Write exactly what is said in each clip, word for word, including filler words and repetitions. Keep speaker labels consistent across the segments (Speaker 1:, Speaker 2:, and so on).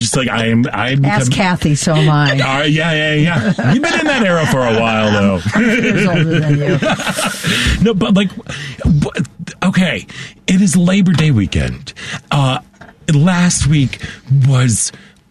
Speaker 1: Just like I am, I am.
Speaker 2: Ask Kathy, so am I.
Speaker 1: Uh, yeah, yeah, yeah. You've been in that era for a while, though.
Speaker 2: I'm years older than you.
Speaker 1: No, but like, okay, it is Labor Day weekend. Uh, last week was.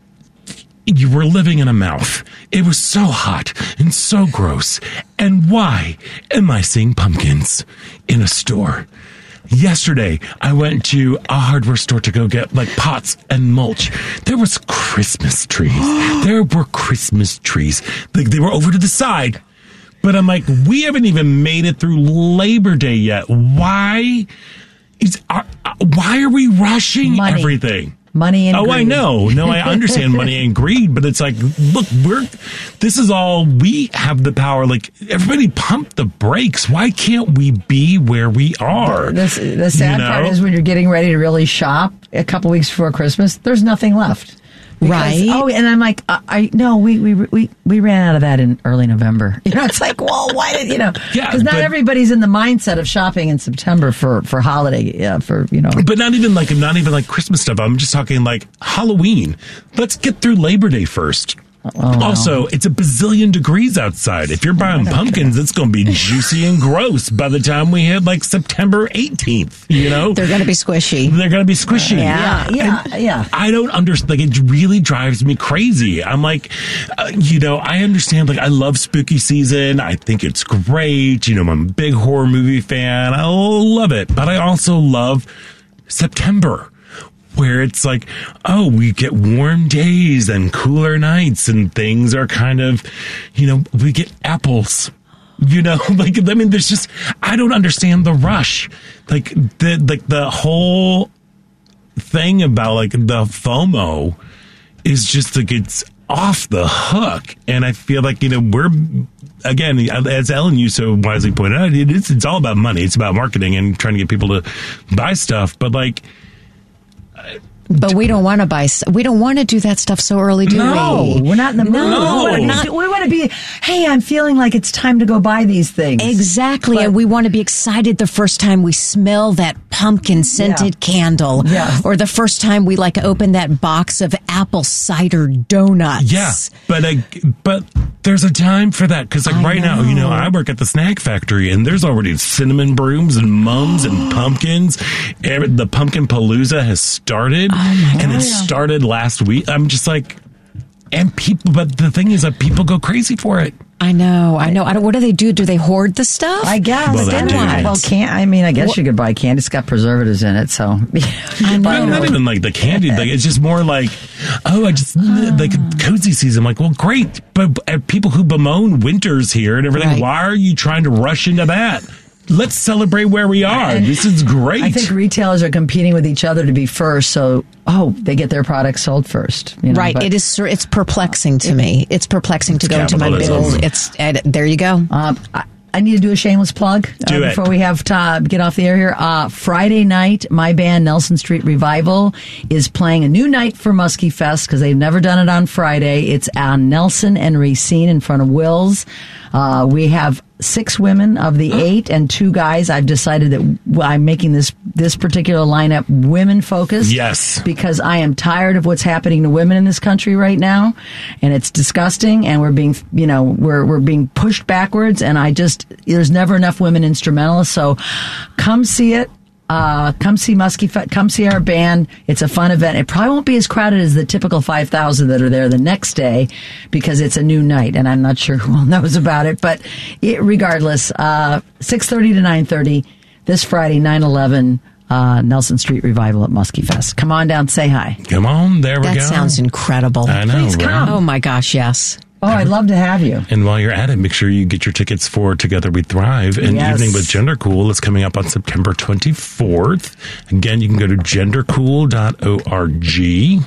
Speaker 1: You were living in a mouth. It was so hot and so gross. And why am I seeing pumpkins in a store? Yesterday, I went to a hardware store to go get like pots and mulch. There was Christmas trees. There were Christmas trees. Like they were over to the side. But I'm like, we haven't even made it through Labor Day yet. Why is uh, why are we rushing
Speaker 2: Money.
Speaker 1: everything?
Speaker 2: Money and
Speaker 1: oh,
Speaker 2: greed.
Speaker 1: I know. No, I understand money and greed, but it's like, look, we're, this is all, we have the power. Like, everybody pump the brakes. Why can't we be where we are?
Speaker 2: The, the, the sad
Speaker 1: you know?
Speaker 2: part is when you're getting ready to really shop a couple weeks before Christmas, there's nothing left. Because,
Speaker 3: right.
Speaker 2: Oh, and I'm like, I, I no, we, we we we ran out of that in early November. You know, it's like, well, why did you know?
Speaker 1: Yeah,
Speaker 2: because not
Speaker 1: but-
Speaker 2: everybody's in the mindset of shopping in September for for holiday. Yeah, for you know.
Speaker 1: But not even like, not even like Christmas stuff. I'm just talking like Halloween. Let's get through Labor Day first.
Speaker 2: Oh,
Speaker 1: also, it's a bazillion degrees outside. If you're buying pumpkins, it's going to be juicy and gross by the time we hit like September eighteenth, you know?
Speaker 3: They're going to be squishy.
Speaker 1: They're going to be squishy.
Speaker 2: Yeah, yeah,
Speaker 1: And
Speaker 2: yeah.
Speaker 1: I don't understand. Like, it really drives me crazy. I'm like, uh, you know, I understand. Like, I love spooky season. I think it's great. You know, I'm a big horror movie fan. I love it. But I also love September, where it's like, oh, we get warm days and cooler nights and things are kind of, you know, we get apples. You know, like, I mean, there's just, I don't understand the rush. Like, the, like, the whole thing about, like, the FOMO is just, like, it's off the hook. And I feel like, you know, we're, again, as Ellen, you so wisely pointed out, it's, it's all about money. It's about marketing and trying to get people to buy stuff. But, like,
Speaker 3: But we don't want to buy. We don't want to do that stuff so early, do
Speaker 2: No,
Speaker 3: we?
Speaker 2: we're not in the mood.
Speaker 3: No,
Speaker 2: we want,
Speaker 3: not-
Speaker 2: to, we want to be, hey, I'm feeling like it's time to go buy these things.
Speaker 3: Exactly,
Speaker 2: But-
Speaker 3: and we want to be excited the first time we smell that pumpkin scented
Speaker 2: Yeah.
Speaker 3: candle,
Speaker 2: Yeah.
Speaker 3: or the first time we like open that box of apple cider donuts.
Speaker 1: yeah, but I, but there's a time for that because like
Speaker 3: I
Speaker 1: right now, you know,
Speaker 3: know.
Speaker 1: I work at the snack factory and there's already cinnamon brooms and mums and pumpkins. Every- The pumpkin palooza has started, and it started last week. I'm just like, and people, but the thing is that people go crazy for it.
Speaker 3: I know, I know. I don't, what do they do? Do they hoard the stuff?
Speaker 2: I guess.
Speaker 1: Well, they do.
Speaker 2: Well, can't. I mean, I guess you could buy candy. It's got preservatives in it, so.
Speaker 3: I know.
Speaker 1: Well, not even like the candy. Like it's just more like, oh, I just like cozy season. I'm like, well, great, but uh, people who bemoan winters here and everything,
Speaker 3: Right.
Speaker 1: why are you trying to rush into that? Let's celebrate where we are. This is great.
Speaker 2: I think retailers are competing with each other to be first, so oh, they get their products sold first. You know,
Speaker 3: Right.
Speaker 2: but,
Speaker 3: It is. It's perplexing to me. It's perplexing to go into my
Speaker 1: capitalism.
Speaker 3: bills. It's and there you go.
Speaker 2: Um, I, I need to do a shameless plug
Speaker 1: Do
Speaker 2: uh,
Speaker 1: it.
Speaker 2: before we have to get off the air here. Uh, Friday night, my band Nelson Street Revival is playing a new night for Muskie Fest because they've never done it on Friday. It's on Nelson and Racine in front of Will's. Uh, we have six women of the eight and two guys. I've decided that I'm making this this particular lineup women focused.
Speaker 1: Yes.
Speaker 2: Because I am tired of what's happening to women in this country right now, and it's disgusting. And we're being, you know, we're we're being pushed backwards. And I just there's never enough women instrumentalists. So come see it. Uh, come see Muskie Fest. Come see our band. It's a fun event. It probably won't be as crowded as the typical five thousand that are there the next day because it's a new night, and I'm not sure who all knows about it. But it, regardless, uh, six thirty to nine thirty this Friday, nine eleven, uh, Nelson Street Revival at Muskie Fest. Come on down, say hi.
Speaker 1: Come on, there we
Speaker 3: That
Speaker 1: go.
Speaker 3: sounds incredible.
Speaker 1: I know,
Speaker 2: Please
Speaker 1: right?
Speaker 2: come.
Speaker 3: Oh my gosh, yes.
Speaker 2: Oh, I'd love to have you.
Speaker 1: And while you're at it, make sure you get your tickets for Together We Thrive, an
Speaker 2: Yes.
Speaker 1: evening with Gender Cool. It's coming up on September twenty-fourth. Again, you can go to gender cool dot org.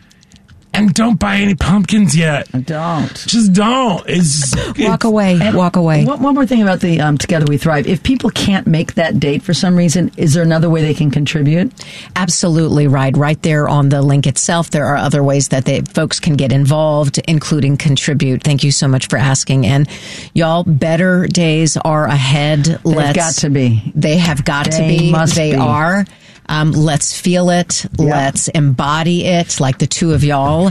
Speaker 1: And don't buy any pumpkins yet.
Speaker 2: Don't.
Speaker 1: Just don't. It's,
Speaker 3: Walk
Speaker 1: it's-
Speaker 3: away.
Speaker 2: And
Speaker 3: Walk away.
Speaker 2: One, one more thing about the um, Together We Thrive. If people can't make that date for some reason, is there another way they can contribute?
Speaker 3: Absolutely right. Right there on the link itself, there are other ways that they, folks can get involved, including contribute. Thank you so much for asking. And y'all, better days are ahead.
Speaker 2: They've
Speaker 3: Let's,
Speaker 2: got to be.
Speaker 3: They have got to
Speaker 2: They
Speaker 3: be.
Speaker 2: must
Speaker 3: they
Speaker 2: be.
Speaker 3: are. Um, let's feel it.
Speaker 2: Yeah.
Speaker 3: Let's embody it like the two of y'all.